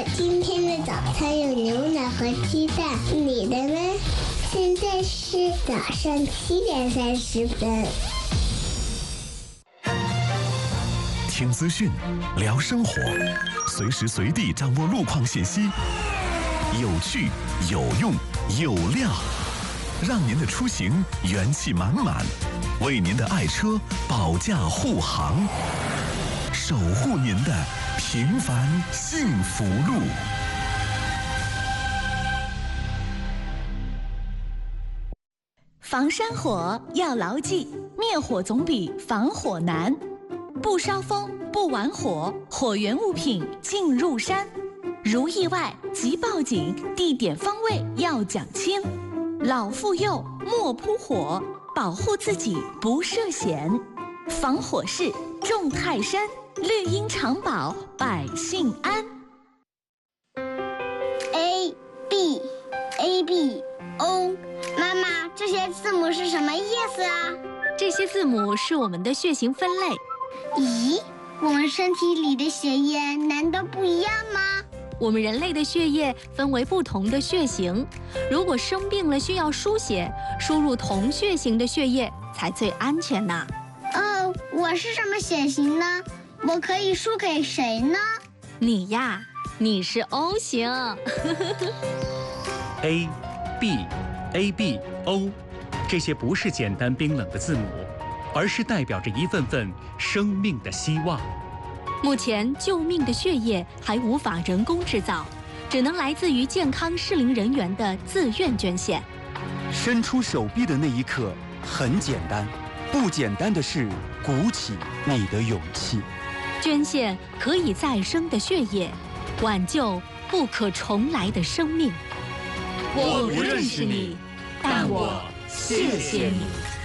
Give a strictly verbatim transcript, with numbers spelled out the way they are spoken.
今天的早餐有牛奶和鸡蛋，你的呢？现在是早上七点三十分。 听资讯，聊生活，随时随地掌握路况信息，有趣、有用、有料，让您的出行元气满满，为您的爱车保驾护航，守护您的平凡幸福路。 防山火要牢记，灭火总比防火难。不烧风，不玩火，火源物品进入山。如意外即报警，地点方位要讲清。老妇幼莫扑火，保护自己不涉险。防火势重泰山，绿荫长保百姓安。 A B A B O， 妈妈，这些字母是什么意思啊？ 这些字母是我们的血型分类。 咦，我们身体里的血液难道不一样吗？ 我们人类的血液分为不同的血型，如果生病了需要输血，输入同血型的血液才最安全呢。 哦，我是什么血型呢？我可以输给谁呢？ 你呀，你是 O 型。 A、B、A B O， 这些不是简单冰冷的字母，而是代表着一份份生命的希望。 目前救命的血液还无法人工制造，只能来自于健康适龄人员的自愿捐献。 伸出手臂的那一刻很简单，不简单的是鼓起你的勇气。 捐献可以再生的血液，挽救不可重来的生命。 我不认识你，但我谢谢你。